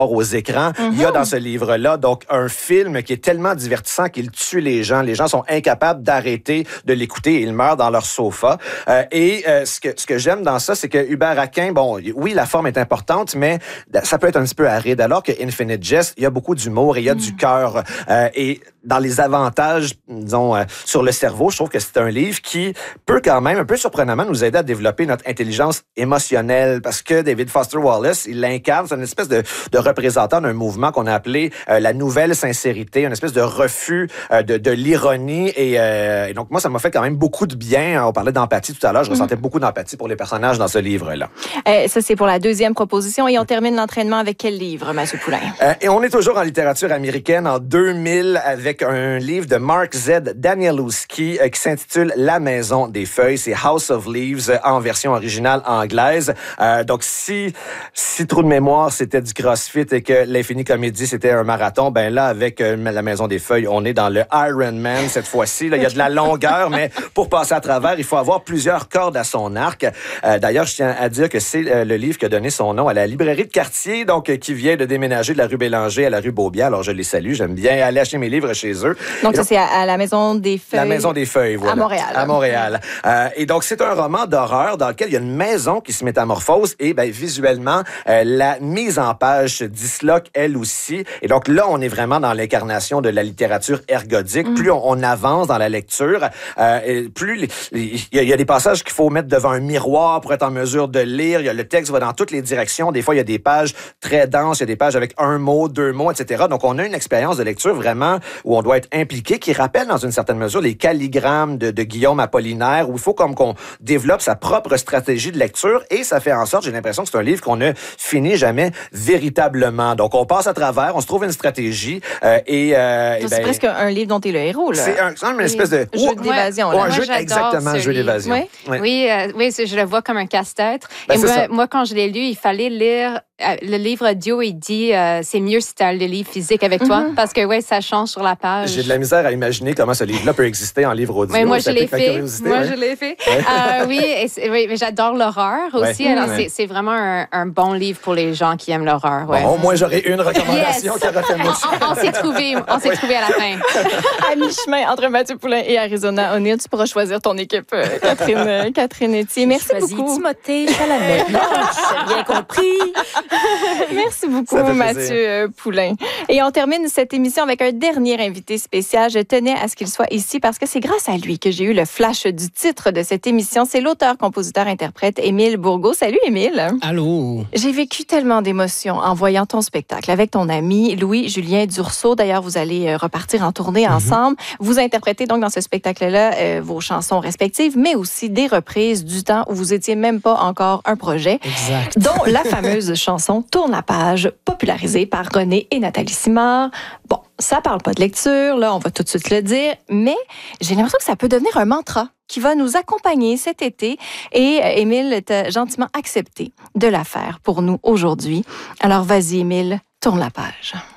aux écrans. Il y a dans ce livre-là donc un film qui est tellement divertissant qu'il tue les gens. Les gens sont incapables d'arrêter de l'écouter. Ils meurent dans leur sofa. Ce que j'aime dans ça, c'est que Hubert Aquin, bon, oui, la forme est importante, mais ça peut être un petit peu aride. Alors que Infinite Jest, il y a beaucoup d'humour et il y a du cœur. Et dans les avantages, disons, sur le cerveau, je trouve que c'est un livre qui peut quand même, un peu surprenamment, nous aider à développer notre intelligence émotionnelle. Parce que David Foster Wallace, il l'incarne, c'est une espèce de représentant d'un mouvement qu'on a appelé la nouvelle sincérité, une espèce de refus de l'ironie. Et donc, moi, ça m'a fait quand même beaucoup de bien. On parlait d'empathie tout à l'heure. Je ressentais beaucoup d'empathie pour les personnages dans ce livre-là. Ça, c'est pour la deuxième proposition. Et on termine l'entraînement avec quel livre, Mathieu Poulain? Et on est toujours en littérature américaine en 2000 avec un livre de Mark Z. Danielewski qui s'intitule La Maison des Feuilles. C'est House of Leaves en version originale anglaise. Donc, si Trou de mémoire, c'était du CrossFit et que l'Infini Comédie, c'était un marathon, ben là, avec La Maison des Feuilles, on est dans le Ironman cette fois-ci. Là, il y a de la longueur, mais pour passer à travers, il faut avoir plusieurs cordes à son arc. D'ailleurs, je tiens à dire que c'est le livre qui a donné son nom à la librairie de quartier, donc qui vient de déménager de la rue Bélanger à la rue Beaubien. Alors, je les salue. J'aime bien aller acheter mes livres chez eux. Donc, ça, c'est à la Maison des Feuilles. La Maison des Feuilles, voilà. À Montréal. À Montréal. Et donc, c'est un roman d'horreur dans lequel il y a une maison qui se métamorphose et, ben, visuellement, la mise en page se disloque elle aussi. Et donc là, on est vraiment dans l'incarnation de la littérature ergodique. Plus on avance dans la lecture, plus il y a des passages qu'il faut mettre devant un miroir pour être en mesure de lire. Le texte va dans toutes les directions. Des fois, il y a des pages très denses, il y a des pages avec un mot, deux mots, etc. Donc, on a une expérience de lecture vraiment où on doit être impliqué, qui rappelle dans une certaine mesure les calligrammes de Guillaume Apollinaire, où il faut comme qu'on développe sa propre stratégie de lecture et ça fait en sorte, j'ai l'impression que c'est un livre qu'on ne finit jamais véritablement. Donc, on passe à travers, on se trouve une stratégie c'est presque un livre dont tu es le héros, là. C'est une espèce de jeu d'évasion. Exactement, jeu d'évasion. Oui, je le vois comme un casse-tête. Moi, quand je l'ai lu, il fallait lire le livre audio. Il dit c'est mieux si tu as le livre physique avec toi parce que ça change sur la page. J'ai de la misère à imaginer comment ce livre-là peut exister en livre audio. Oui, moi, je l'ai fait. Oui, mais j'adore l'horreur aussi. Alors, c'est vraiment un bon livre pour les gens qui aiment l'horreur. Ouais. Bon, moi, j'aurais une recommandation qui aurait fait moi. On s'est trouvé à la fin. À mi-chemin entre Mathieu Poulain et Arizona O'Neill, tu pourras choisir ton équipe, Catherine Etier. Merci beaucoup. Timothée Chalamet. J'ai bien compris. Merci beaucoup, Mathieu Poulain. Et on termine cette émission avec un dernier invité spécial. Je tenais à ce qu'il soit ici parce que c'est grâce à lui que j'ai eu le flash du titre de cette émission. C'est l'auteur, compositeur, interprète Émile Bourgault. Salut, Émile. Allô. J'ai vécu tellement d'émotions en voyant ton spectacle avec ton ami Louis-Julien Dursault. D'ailleurs, vous allez repartir en tournée ensemble. Vous interprétez donc dans ce spectacle-là vos chansons respectives, mais aussi des reprises du temps où vous étiez même pas encore un projet. Exact. Dont la fameuse chanson Tourne la page, popularisée par René et Nathalie Simard. Bon, ça parle pas de lecture, là, on va tout de suite le dire, mais j'ai l'impression que ça peut devenir un mantra qui va nous accompagner cet été. Et Émile t'a gentiment accepté de la faire pour nous aujourd'hui. Alors vas-y, Émile, tourne la page.